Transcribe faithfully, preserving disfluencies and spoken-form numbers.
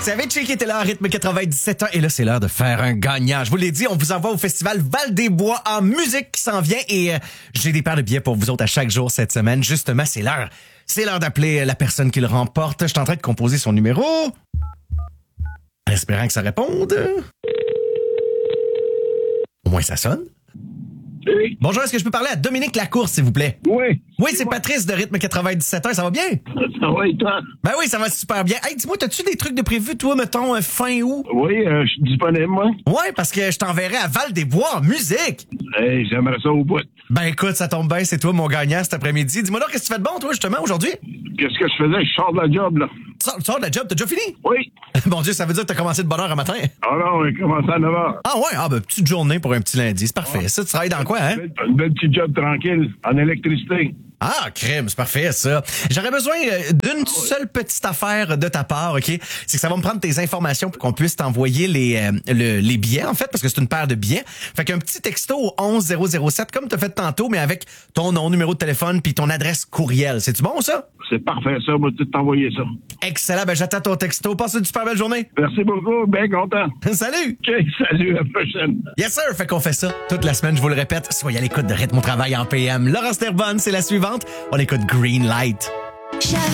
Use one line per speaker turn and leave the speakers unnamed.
C'est Avicii qui était là à rythme quatre-vingt-dix-sept ans. Et là, c'est l'heure de faire un gagnant. Je vous l'ai dit, on vous envoie au festival Val-des-Bois en musique qui s'en vient. Et euh, j'ai des paires de billets pour vous autres à chaque jour cette semaine. Justement, c'est l'heure. C'est l'heure d'appeler la personne qui le remporte. Je suis en train de composer son numéro. En espérant que ça réponde. Au moins, ça sonne.
Oui.
Bonjour, est-ce que je peux parler à Dominique Lacour, s'il vous plaît?
Oui.
Oui, c'est Patrice de rythme quatre-vingt-dix-sept ans. Ça va bien?
Ça va et toi?
Ben oui, ça va super bien. Hey, dis-moi, t'as-tu des trucs de prévu, toi, mettons, euh, fin août?
Oui, euh, je suis disponible, moi.
Ouais, parce que je t'enverrai à Val-des-Bois en musique.
Hey, j'aimerais ça au bout.
Ben écoute, ça tombe bien, c'est toi mon gagnant cet après-midi. Dis-moi donc, qu'est-ce que tu fais de bon, toi, justement, aujourd'hui?
Qu'est-ce que je faisais? Je sors de la job, là.
Tu sors, tu sors de la job, t'as déjà fini?
Oui.
Mon Dieu, ça veut dire que t'as commencé de bonne heure à matin.
Ah non, on a commencé à neuf heures.
Ah ouais, ah ben petite journée pour un petit lundi, c'est parfait.
Ah.
Ça, tu travailles dans quoi, hein?
Une belle petite job tranquille, en électricité.
Ah, crème, c'est parfait, ça. J'aurais besoin euh, d'une seule petite affaire de ta part, OK? C'est que ça va me prendre tes informations pour qu'on puisse t'envoyer les, euh, le- les billets, en fait, parce que c'est une paire de billets. Fait qu'un petit texto au onze zéro zéro sept, comme t'as fait tantôt, mais avec ton nom, numéro de téléphone, puis ton adresse courriel. C'est-tu bon, ça?
C'est parfait, ça. Moi, tout t'envoyer ça.
Excellent, ben j'attends ton texto. Passe une super belle journée.
Merci beaucoup. Bien content.
Salut!
OK, salut, à la prochaine.
Yes sir, fait qu'on fait ça toute la semaine, je vous le répète. Soyez à l'écoute de Rythme au travail en P M. Laurence Terbonne, c'est la suivante. On écoute Green Light.
J'avais